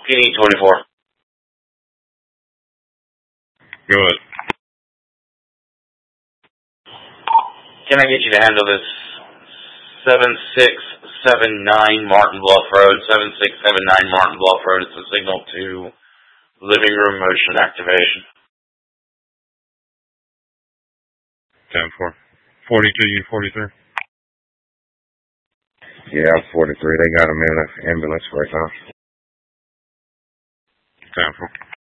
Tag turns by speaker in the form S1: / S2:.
S1: P24.
S2: Go ahead.
S1: Can I get you to handle this 7679 Martin Bluff Road? 7679 Martin Bluff Road. It's a signal to living room motion activation.
S2: 10-4. 42, U43.
S3: Yeah, 43. They got them in an ambulance right now.
S2: 10-4.